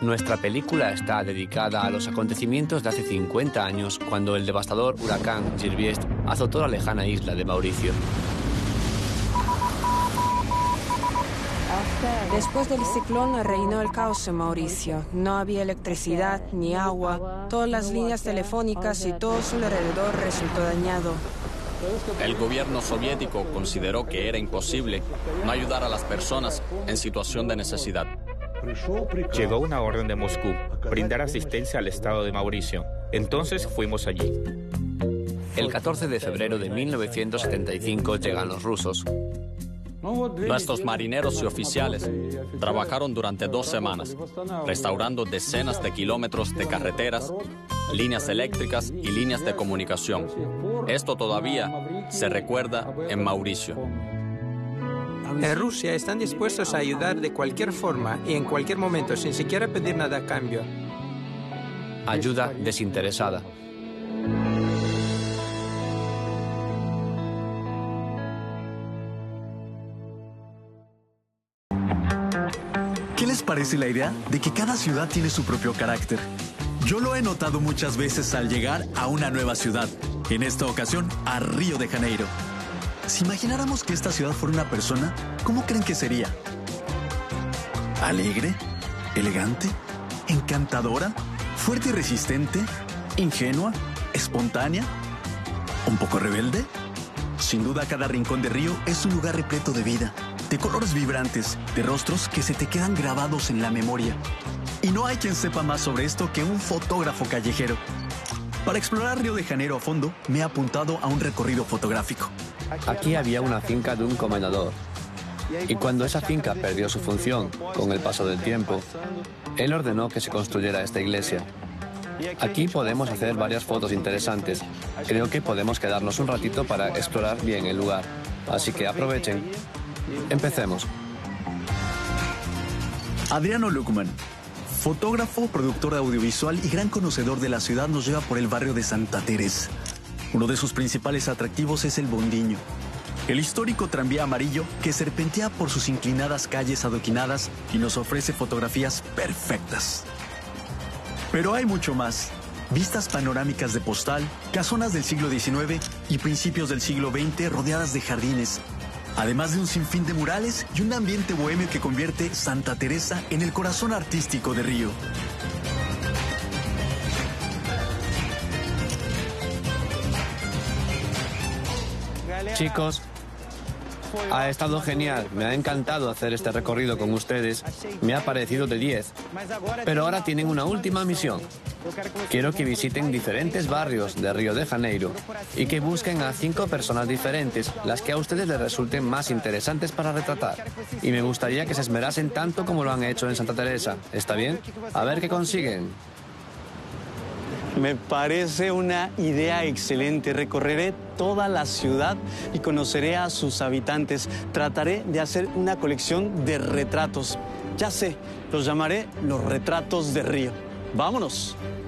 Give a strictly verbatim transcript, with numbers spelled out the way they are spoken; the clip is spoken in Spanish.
Nuestra película está dedicada a los acontecimientos de hace cincuenta años, cuando el devastador huracán Gerbest azotó la lejana isla de Mauricio. Después del ciclón reinó el caos en Mauricio. No había electricidad ni agua. Todas las líneas telefónicas y todo su alrededor resultó dañado. El gobierno soviético consideró que era imposible no ayudar a las personas en situación de necesidad. Llegó una orden de Moscú, brindar asistencia al estado de Mauricio. Entonces fuimos allí. El catorce de febrero de mil novecientos setenta y cinco llegan los rusos. Nuestros marineros y oficiales trabajaron durante dos semanas, restaurando decenas de kilómetros de carreteras, líneas eléctricas y líneas de comunicación. Esto todavía se recuerda en Mauricio. En Rusia están dispuestos a ayudar de cualquier forma y en cualquier momento, sin siquiera pedir nada a cambio. Ayuda desinteresada. ¿Qué les parece la idea de que cada ciudad tiene su propio carácter? Yo lo he notado muchas veces al llegar a una nueva ciudad, en esta ocasión a Río de Janeiro. Si imagináramos que esta ciudad fuera una persona, ¿cómo creen que sería? ¿Alegre? ¿Elegante? ¿Encantadora? ¿Fuerte y resistente? ¿Ingenua? ¿Espontánea? ¿Un poco rebelde? Sin duda, cada rincón de Río es un lugar repleto de vida, de colores vibrantes, de rostros que se te quedan grabados en la memoria. Y no hay quien sepa más sobre esto que un fotógrafo callejero. Para explorar Río de Janeiro a fondo, me he apuntado a un recorrido fotográfico. Aquí había una finca de un comendador. Y cuando esa finca perdió su función con el paso del tiempo, él ordenó que se construyera esta iglesia. Aquí podemos hacer varias fotos interesantes. Creo que podemos quedarnos un ratito para explorar bien el lugar. Así que aprovechen. Empecemos. Adriano Luckman, fotógrafo, productor audiovisual y gran conocedor de la ciudad, nos lleva por el barrio de Santa Teresa. Uno de sus principales atractivos es el Bondiño, el histórico tranvía amarillo que serpentea por sus inclinadas calles adoquinadas y nos ofrece fotografías perfectas. Pero hay mucho más. Vistas panorámicas de postal, casonas del siglo diecinueve y principios del siglo veinte rodeadas de jardines, además de un sinfín de murales y un ambiente bohemio que convierte Santa Teresa en el corazón artístico de Río. Chicos, ha estado genial. Me ha encantado hacer este recorrido con ustedes. Me ha parecido de diez. Pero ahora tienen una última misión. Quiero que visiten diferentes barrios de Río de Janeiro y que busquen a cinco personas diferentes, las que a ustedes les resulten más interesantes para retratar. Y me gustaría que se esmerasen tanto como lo han hecho en Santa Teresa. ¿Está bien? A ver qué consiguen. Me parece una idea excelente. Recorreré toda la ciudad y conoceré a sus habitantes. Trataré de hacer una colección de retratos. Ya sé, los llamaré los retratos de Río. ¡Vámonos!